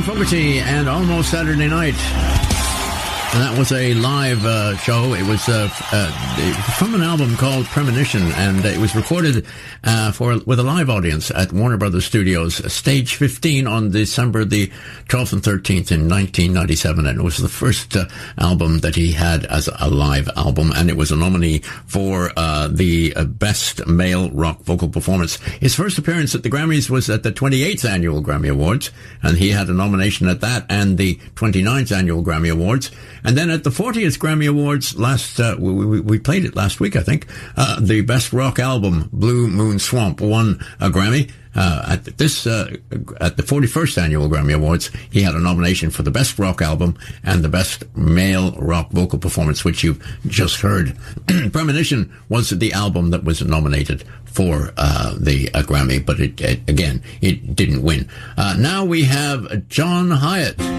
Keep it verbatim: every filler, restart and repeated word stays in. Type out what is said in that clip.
Fogerty and Almost Saturday Night. And that was a live uh, show. It was uh, uh, from an album called Premonition, and it was recorded uh, for with a live audience at Warner Brothers Studios, Stage fifteen, on December the twelfth and thirteenth in nineteen ninety-seven. And it was the first uh, album that he had as a live album, and it was a nominee for uh, the uh, Best Male Rock Vocal Performance. His first appearance at the Grammys was at the twenty-eighth Annual Grammy Awards, and he had a nomination at that and the twenty-ninth Annual Grammy Awards. And then at the fortieth Grammy Awards last, uh, we, we, we played it last week, I think, uh, the Best Rock Album, Blue Moon Swamp, won a Grammy. Uh, at this, uh, at the forty-first Annual Grammy Awards, he had a nomination for the Best Rock Album and the Best Male Rock Vocal Performance, which you've just heard. Premonition was the album that was nominated for, uh, the uh, Grammy, but it, it, again, it didn't win. Uh, now we have John Hiatt.